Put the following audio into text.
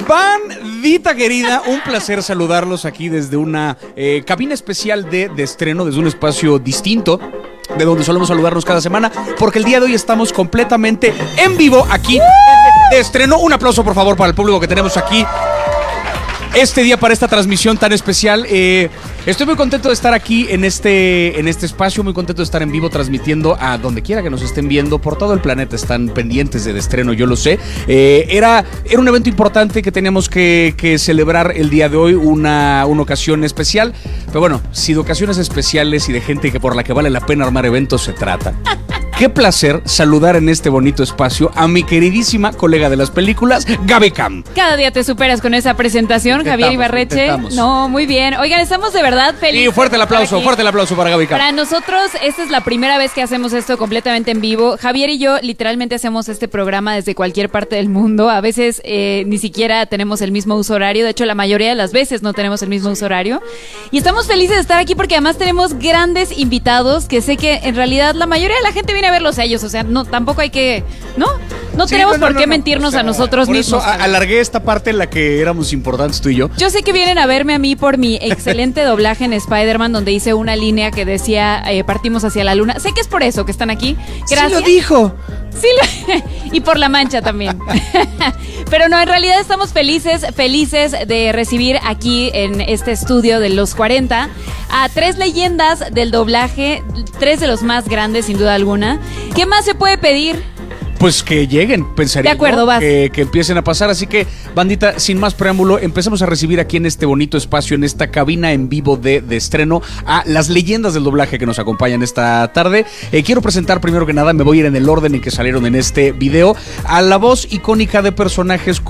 Bandita querida, un placer saludarlos aquí desde una cabina especial de estreno, desde un espacio distinto de donde solemos saludarnos cada semana, porque el día de hoy estamos completamente en vivo aquí de estreno. Un aplauso, por favor, para el público que tenemos aquí este día para esta transmisión tan especial. Estoy muy contento de estar aquí en este espacio, muy contento de estar en vivo transmitiendo a donde quiera que nos estén viendo. Por todo el planeta están pendientes de estreno, yo lo sé. Era un evento importante que teníamos que celebrar el día de hoy, una ocasión especial. Pero bueno, si de ocasiones especiales y de gente por la que vale la pena armar eventos se trata. Qué placer saludar en este bonito espacio a mi queridísima colega de las películas, Gaby Cam. Cada día te superas con esa presentación, Javier Ibarreche. No, muy bien. Oigan, estamos de verdad felices. Y fuerte el aplauso para Gaby Cam. Para nosotros, esta es la primera vez que hacemos esto completamente en vivo. Javier y yo literalmente hacemos este programa desde cualquier parte del mundo. A veces ni siquiera tenemos el mismo uso horario. De hecho, la mayoría de las veces no tenemos el mismo uso horario. Y estamos felices de estar aquí porque además tenemos grandes invitados que sé que en realidad la mayoría de la gente viene a verlos a ellos, o sea, no, tampoco hay que, no sí, tenemos por qué mentirnos a nosotros por mismos. Eso alargué esta parte en la que éramos importantes tú y yo. Yo sé que vienen a verme a mí por mi excelente doblaje en Spider-Man, donde hice una línea que decía partimos hacia la luna. Sé que es por eso que están aquí. Gracias. Sí lo dijo. Sí, y por la mancha también. Pero no, en realidad estamos felices de recibir aquí en este estudio de los 40 a 3 leyendas del doblaje, 3 de los más grandes sin duda alguna. ¿Qué más se puede pedir? Pues que lleguen, pensaría. De acuerdo, vas. Que empiecen a pasar. Así que, bandita, sin más preámbulo, empezamos a recibir aquí en este bonito espacio, en esta cabina en vivo de estreno, a las leyendas del doblaje que nos acompañan esta tarde. Quiero presentar primero que nada, me voy a ir en el orden en que salieron en este video, a la voz icónica de personajes